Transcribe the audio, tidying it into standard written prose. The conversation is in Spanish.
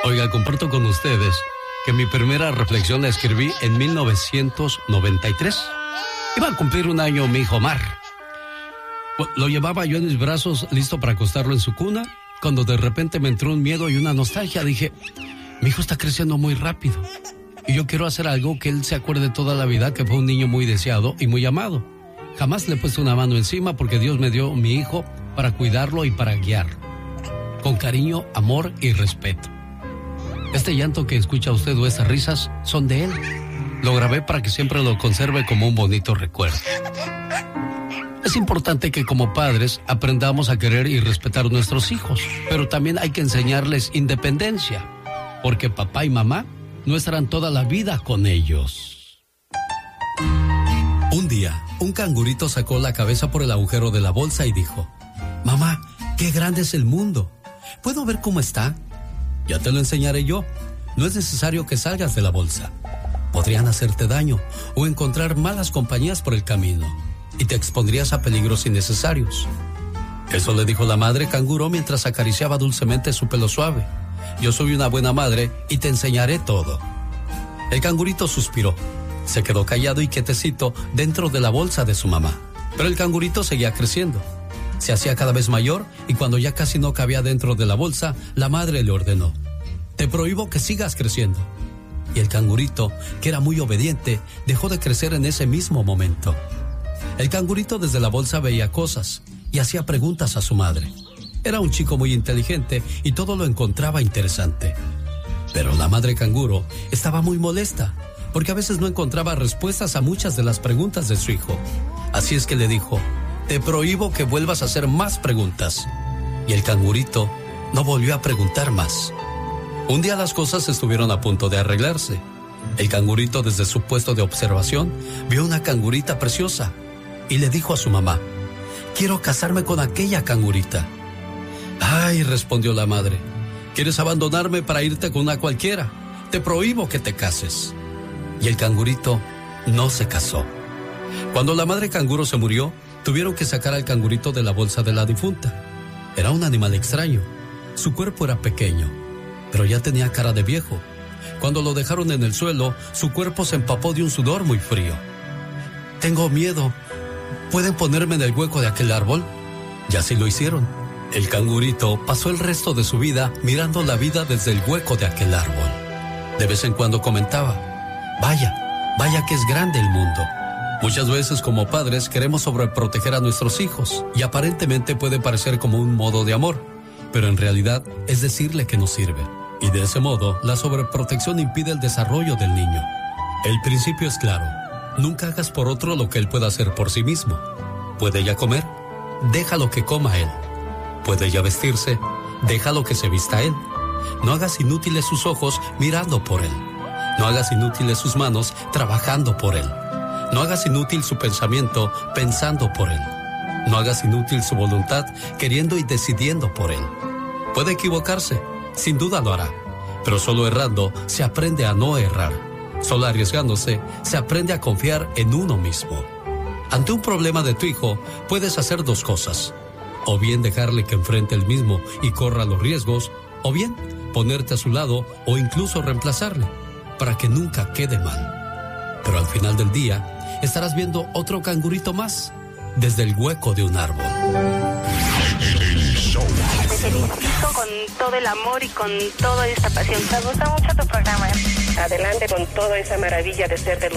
Oiga, comparto con ustedes que mi primera reflexión la escribí en 1993. Iba a cumplir un año mi hijo Omar. Lo llevaba yo en mis brazos, listo para acostarlo en su cuna, cuando de repente me entró un miedo y una nostalgia. Dije, mi hijo está creciendo muy rápido y yo quiero hacer algo que él se acuerde toda la vida que fue un niño muy deseado y muy amado. Jamás le he puesto una mano encima porque Dios me dio mi hijo para cuidarlo y para guiarlo, con cariño, amor y respeto. Este llanto que escucha usted o estas risas son de él. Lo grabé para que siempre lo conserve como un bonito recuerdo. Es importante que como padres aprendamos a querer y respetar a nuestros hijos, pero también hay que enseñarles independencia, porque papá y mamá no estarán toda la vida con ellos. Un día, un cangurito sacó la cabeza por el agujero de la bolsa y dijo, mamá, qué grande es el mundo. ¿Puedo ver cómo está? Ya te lo enseñaré yo. No es necesario que salgas de la bolsa. Podrían hacerte daño o encontrar malas compañías por el camino y te expondrías a peligros innecesarios. Eso le dijo la madre canguro mientras acariciaba dulcemente su pelo suave. Yo soy una buena madre y te enseñaré todo. El cangurito suspiró. Se quedó callado y quietecito dentro de la bolsa de su mamá. Pero el cangurito seguía creciendo. Se hacía cada vez mayor y cuando ya casi no cabía dentro de la bolsa, la madre le ordenó, te prohíbo que sigas creciendo. Y el cangurito, que era muy obediente, dejó de crecer en ese mismo momento. El cangurito desde la bolsa veía cosas y hacía preguntas a su madre. Era un chico muy inteligente y todo lo encontraba interesante. Pero la madre canguro estaba muy molesta, porque a veces no encontraba respuestas a muchas de las preguntas de su hijo. Así es que le dijo, te prohíbo que vuelvas a hacer más preguntas. Y el cangurito no volvió a preguntar más. Un día las cosas estuvieron a punto de arreglarse. El cangurito desde su puesto de observación vio una cangurita preciosa y le dijo a su mamá, quiero casarme con aquella cangurita. Ay, respondió la madre, ¿quieres abandonarme para irte con una cualquiera? Te prohíbo que te cases. Y el cangurito no se casó. Cuando la madre canguro se murió, tuvieron que sacar al cangurito de la bolsa de la difunta. Era un animal extraño. Su cuerpo era pequeño, pero ya tenía cara de viejo. Cuando lo dejaron en el suelo, su cuerpo se empapó de un sudor muy frío. Tengo miedo. ¿Pueden ponerme en el hueco de aquel árbol? Y así lo hicieron. El cangurito pasó el resto de su vida mirando la vida desde el hueco de aquel árbol. De vez en cuando comentaba, vaya que es grande el mundo. Muchas veces como padres queremos sobreproteger a nuestros hijos y aparentemente puede parecer como un modo de amor, pero en realidad es decirle que no sirve. Y de ese modo, la sobreprotección impide el desarrollo del niño. El principio es claro. Nunca hagas por otro lo que él pueda hacer por sí mismo. ¿Puede ya comer? Déjalo que coma él. ¿Puede ya vestirse? Déjalo que se vista él. No hagas inútiles sus ojos mirando por él. No hagas inútiles sus manos trabajando por él. No hagas inútil su pensamiento pensando por él. No hagas inútil su voluntad queriendo y decidiendo por él. Puede equivocarse, sin duda lo hará, pero solo errando se aprende a no errar. Solo arriesgándose se aprende a confiar en uno mismo. Ante un problema de tu hijo, puedes hacer dos cosas. O bien dejarle que enfrente él mismo y corra los riesgos, o bien ponerte a su lado o incluso reemplazarle, para que nunca quede mal. Pero al final del día, estarás viendo otro cangurito más desde el hueco de un árbol. Te felicito con todo el amor y con toda esta pasión. Me gusta mucho tu programa. Adelante con toda esa maravilla de ser del